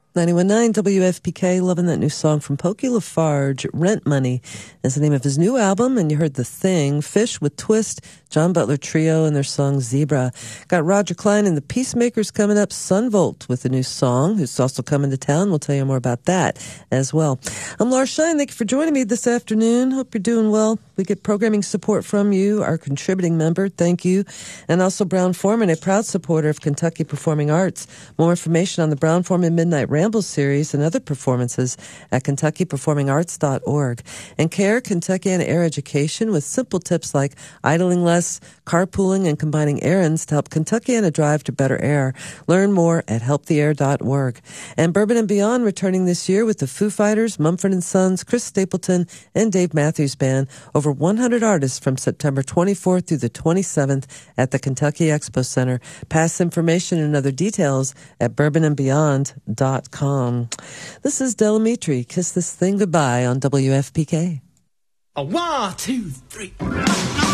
91.9 WFPK, loving that new song from Pokey Lafarge. Rent Money is the name of his new album, and you heard The Thing, Fish with Twist, John Butler Trio, and their song Zebra. Got Roger Klein and the Peacemakers coming up, Sunvolt with a new song, who's also coming to town. We'll tell you more about that as well. I'm Laura Shine. Thank you for joining me this afternoon. Hope you're doing well. We get programming support from you, our contributing member. Thank you. And also Brown-Forman, a proud supporter of Kentucky Performing Arts. More information on the Brown-Forman Midnight Ramble series and other performances at KentuckyPerformingArts.org. And CARE, Kentuckiana Air Education, with simple tips like idling less, carpooling, and combining errands to help Kentuckiana drive to better air. Learn more at helptheair.org. And Bourbon and Beyond returning this year with the Foo Fighters, Mumford & Sons, Chris Stapleton, and Dave Matthews Band. Over 100 artists from September 24th through the 27th at the Kentucky Expo Center. Pass information and other details at bourbonandbeyond.com. This is Delamitri. Kiss This Thing Goodbye on WFPK. A 1, 2, 3.